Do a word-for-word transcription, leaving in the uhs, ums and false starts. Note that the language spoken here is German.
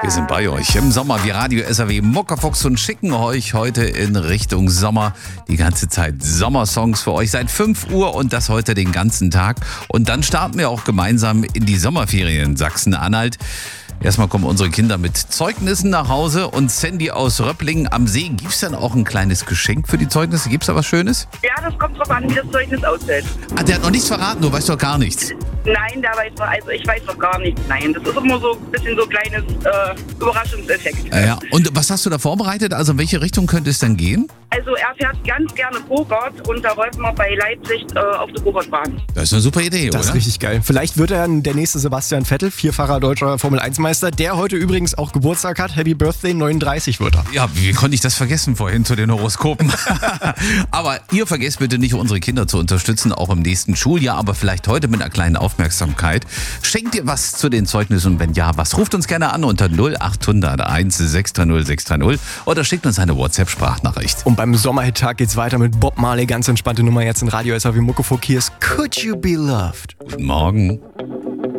Wir sind bei euch im Sommer wie Radio S R W Muckefuchs und schicken euch heute in Richtung Sommer die ganze Zeit Sommersongs für euch seit fünf Uhr und das heute den ganzen Tag. Und dann starten wir auch gemeinsam in die Sommerferien in Sachsen-Anhalt. Erstmal kommen unsere Kinder mit Zeugnissen nach Hause und Sandy aus Röpplingen am See. Gibt es dann auch ein kleines Geschenk für die Zeugnisse? Gibt es da was Schönes? Ja, das kommt drauf an, wie das Zeugnis aussieht. Ah, der hat noch nichts verraten, du weißt doch gar nichts. Nein, der weiß noch, also ich weiß noch gar nichts. Nein, das ist immer so ein bisschen so ein kleines äh, Überraschungseffekt. Ja, und was hast du da vorbereitet? Also in welche Richtung könnte es denn gehen? Also er fährt ganz gerne Go-Kart und da wollten wir bei Leipzig äh, auf der Go-Kart-Bahn. Das ist eine super Idee, Das oder? ist richtig geil. Vielleicht wird er der nächste Sebastian Vettel, vierfacher deutscher Formel eins Meister, der heute übrigens auch Geburtstag hat. Happy Birthday, neununddreißig wird er. Ja, wie konnte ich das vergessen vorhin zu den Horoskopen? Aber ihr vergesst bitte nicht, unsere Kinder zu unterstützen, auch im nächsten Schuljahr, aber vielleicht heute mit einer kleinen Aufmerksamkeit. Schenkt ihr was zu den Zeugnissen und wenn ja, was? Ruft uns gerne an unter null acht hundert eins sechs drei null sechs drei null oder schickt uns eine WhatsApp-Sprachnachricht. Und beim Sommerhit-Tag geht's weiter mit Bob Marley. Ganz entspannte Nummer jetzt in Radio S R W Muckefuck. Hier ist Could You Be Loved? Guten Morgen.